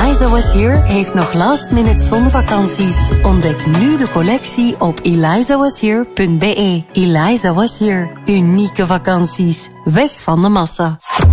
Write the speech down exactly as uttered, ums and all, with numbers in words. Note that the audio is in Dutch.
Eliza Was Here heeft nog last minute zonvakanties. Ontdek nu de collectie op eliza was here punt be. Eliza Was Here. Unieke vakanties. Weg van de massa.